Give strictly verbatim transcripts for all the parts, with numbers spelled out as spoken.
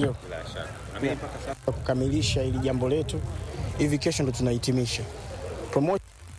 Ndio. Bila shaka. Na mimi mpaka sasa Kukamilisha ili jambo letu hivi kesho ndo tunahitimisha. Promotion.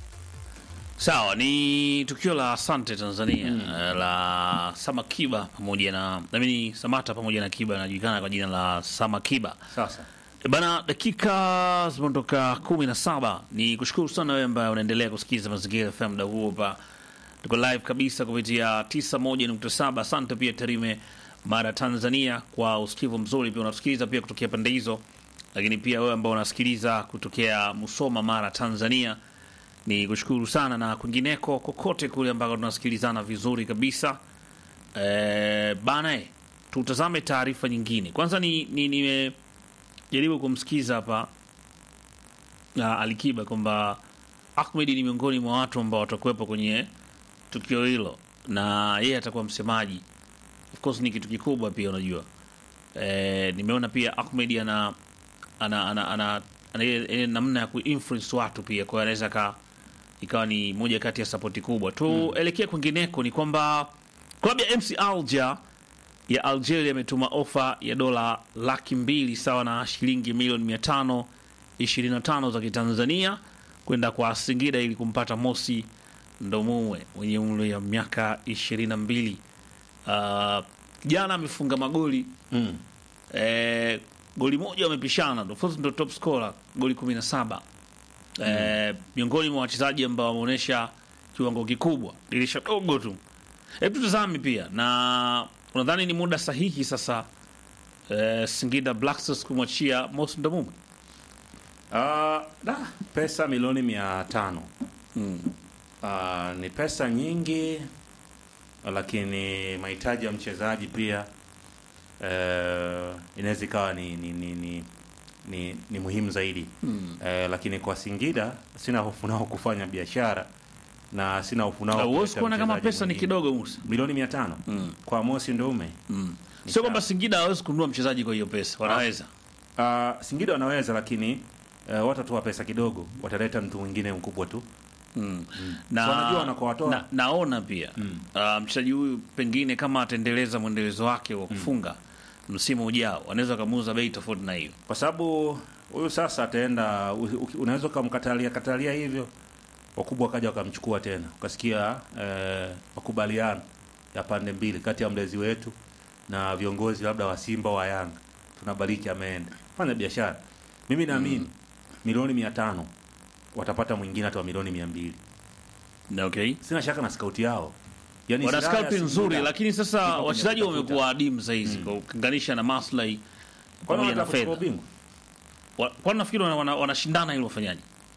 Sawa, ni tukio la Asante Tanzania mm. uh, la Samakiba pamoja na naamini Samata pamoja na Kiba anajulikana kwa jina la Samakiba. sasa E bana, dakika zimeondoka kumi na saba. Ni kushukuru sana wewe ambaye unaendelea kusikiza Mazingira F M muda huo hapa. Tuko live kabisa kupitia tisini na moja nukta saba. Asante pia Tarime Mara Tanzania kwa usikivu mzuri, pia unasikiliza pia kutokea pande hizo. Lakini pia wewe ambao unasikiliza kutokea Musoma Mara Tanzania, ni kushukuru sana, na kwingineko kokote kule ambako tunasikilizana vizuri kabisa. E, bana eh, tutazame taarifa nyingine. Kwanza ni ni nimejaribu kumsikiza hapa na Alikiba kwamba Ahmed ni miongoni mwa watu ambao watakuwepo kwenye tukio hilo na yeye atakuwa msemaji. Of course ni kitu kikubwa pia unajua. E, nimeona pia Ahmed ana ana ana ana, ana ile namna ya kuinfluence watu pia, kwa hiyo anaweza ka ikawa ni moja kati ya support kubwa. Tuelekea mm. kwingineko ni kwamba klabu ya M C Alger ya Algeria imetuma ofa ya dola laki mbili sawa na shilingi milioni mia tano ishirini na tano za Kitanzania kwenda kwa Singida ili kumpata Mosi Ndomumwe mwenye umri wa miaka ishirini na mbili. Uh, jana amefunga magoli mm. eh, goli moja wamepishana, ndo top scorer goli kumi na saba. Mm. Eh, miongoni mwa wachezaji ambao wameonyesha kiwango kikubwa, dirisha dogo tu. Hebu tutazame pia, na unadhani ni muda sahihi sasa eh, Singida Black Stars kumwachia Mosi Ndomumwe? Uh, da, pesa milioni mia tano Mm. uh, ni pesa nyingi, lakini mahitaji ya mchezaji pia uh, inaweza ikawa ni ni, ni, ni ni ni muhimu zaidi. Mm. Uh, lakini kwa Singida sina hofu nao kufanya biashara na sina hofu nao Uwezi kuona kama pesa ni kidogo Musa. Milioni mia tano Mm. kwa Mosi Ndomumwe. Mm. Sio kwamba Singida hawezi kununua mchezaji kwa hiyo pesa, wanaweza. Uh, Singida wanaweza, lakini uh, watatoa pesa kidogo, wataleta mtu mwingine mkubwa tu. Mm. Mm. Na, So, wanajua wanakowatoa. na naona pia Mm. uh, mchezaji huyu pengine kama ataendeleza mwendelezo wake wa kufunga mm. msimu ujao wanaweza kumuuza bei tofauti na hiyo, Kwa sababu huyu sasa ataenda, unaweza kumkatalia katalia hivyo, wakubwa kaja wakamchukua tena, ukasikia eh, makubaliano ya pande mbili kati ya mlezi wetu na viongozi labda wa Simba wa Yanga, tunabariki ameenda fanya biashara. Mimi naamini mm. milioni mia tano watapata mwingine hata wa milioni mia mbili. na okay, Sina shaka na scout yao, yani wana scout nzuri, lakini sasa wachezaji wamekuwa adimu saizi Mm. kwa kulinganisha na maslahi kwa pamoja na fedha. fedha. Wa- Kwa nafikiri wana- wana- wanashindana ili wafanyaje?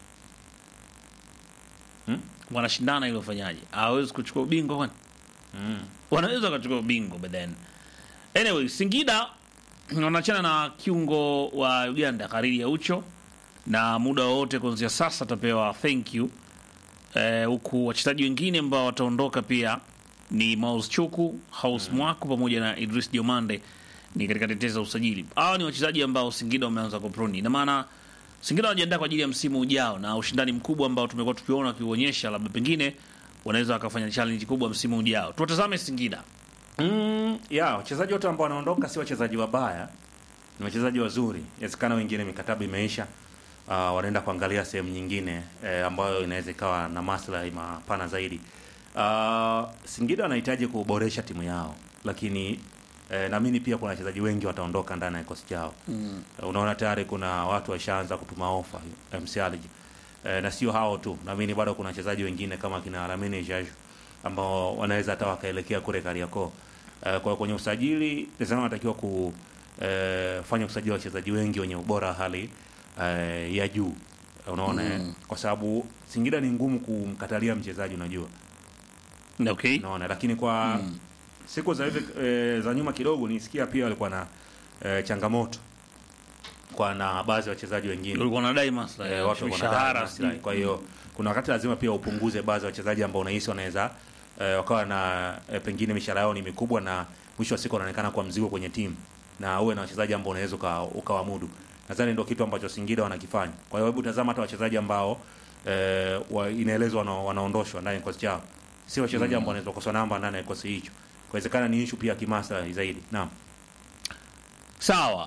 Hmm? Wanashindana ili wafanyaje? Hawezi kuchukua ubingwa kwani? Mm. Wanaweza kuchukua ubingwa but then. Anyway, Singida wanachana na kiungo wa Uganda Kariri ya Ucho, na muda wote kuanzia sasa atapewa thank you. Eh, huku wachezaji wengine ambao wataondoka pia ni Maus Chuku, House mm. Mwaku pamoja na Idris Diomande ni katika tetezi za usajili. Hao ni wachezaji ambao Singida wameanza kuproni. Na maana Singida wanajiandaa kwa ajili ya msimu ujao na ushindani mkubwa ambao tumekuwa tukiona kiuonyesha, labda pengine wanaweza wakafanya challenge kubwa msimu ujao. Tuwatazame Singida. Mm, ya wachezaji wote ambao wanaondoka si wachezaji wabaya, ni wachezaji wazuri. Inawezekana wengine mikataba imeisha, uh, wanaenda kuangalia sehemu nyingine eh, ambayo inaweza ikawa na maslahi mapana zaidi. Uh, Singida wanahitaji kuboresha timu yao, lakini eh, naamini pia kuna wachezaji wengi wataondoka ndani ya kikosi chao. Mm. Uh, unaona tayari kuna watu washaanza kutuma ofa M C Alger. Eh, na sio hao tu, naamini bado kuna wachezaji wengine kama kina Lamine Jaju ambao wanaweza hata wakaelekea kule Kariakoo. Uh, kwa kwenye usajili lazima wanatakiwa kufanya uh, usajili wa wachezaji wengi wenye ubora hali uh, ya juu. Unaona mm. kwa sababu Singida ni ngumu kumkatalia mchezaji, unajua. Okay. Unaona, lakini kwa mm. siku za hivi e, za nyuma kidogo nisikia pia walikuwa na e, changamoto kwa na baadhi ya wachezaji wengine Walikuwa wanadai maslahi, e, watu mishahara. wanadai. Kwa hiyo kuna wakati lazima pia upunguze baadhi ya wachezaji ambao unahisi wanaweza e, wakawa na e, pengine mishahara yao ni mikubwa na mwisho wa siku wanaonekana kwa mzigo kwenye timu, na uwe na wachezaji ambao unaweza ukawamudu. Nadhani ndio kitu ambacho Singida wanakifanya. Kwa hiyo hebu tazama hata wachezaji ambao e, wa, inaelezwa wana, wanaondoshwa ndani ya kikosi chao. Si wachezaji ambao wanaweza kukosa namba ndani ya kikosi hicho. Inawezekana ni issue pia kimaslahi zaidi. Naam. Sawa.